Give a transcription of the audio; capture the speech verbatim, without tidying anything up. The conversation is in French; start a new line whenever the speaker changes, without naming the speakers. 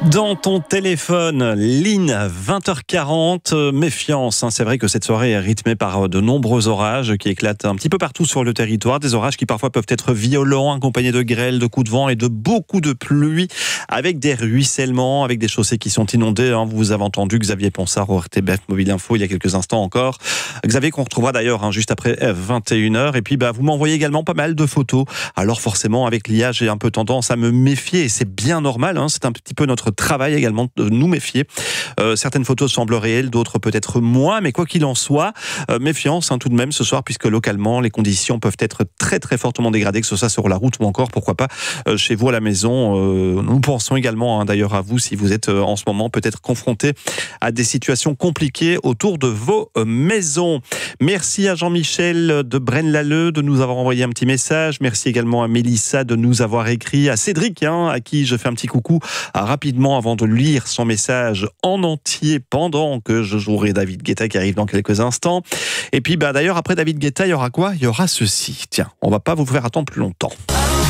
Dans ton téléphone, Lynn, vingt heures quarante, euh, méfiance. Hein, c'est vrai que cette soirée est rythmée par de nombreux orages qui éclatent un petit peu partout sur le territoire. Des orages qui parfois peuvent être violents, accompagnés de grêles, de coups de vent et de beaucoup de pluie, avec des ruissellements, avec des chaussées qui sont inondées. Hein. Vous avez entendu Xavier Ponsard au R T B F Mobile Info il y a quelques instants encore. Xavier qu'on retrouvera d'ailleurs hein, juste après vingt et une heures. Et puis bah, vous m'envoyez également pas mal de photos. Alors forcément, avec l'I A, j'ai un peu tendance à me méfier et c'est bien normal. Hein. C'est un petit peu notre travail également de nous méfier. Euh, certaines photos semblent réelles, d'autres peut-être moins, mais quoi qu'il en soit, euh, méfiance hein, tout de même ce soir, puisque localement, les conditions peuvent être très très fortement dégradées, que ce soit sur la route ou encore, pourquoi pas, euh, chez vous à la maison. Euh, nous pensons également hein, d'ailleurs à vous, si vous êtes euh, en ce moment peut-être confronté à des situations compliquées autour de vos euh, maisons. Merci à Jean-Michel de Braine-l'Alleud de nous avoir envoyé un petit message. Merci également à Mélissa de nous avoir écrit, à Cédric, hein, à qui je fais un petit coucou à rapidement avant de lire son message en entier pendant que je jouerai David Guetta qui arrive dans quelques instants. Et puis bah, d'ailleurs après David Guetta, il y aura quoi ? Il y aura ceci. Tiens, on va pas vous faire attendre plus longtemps.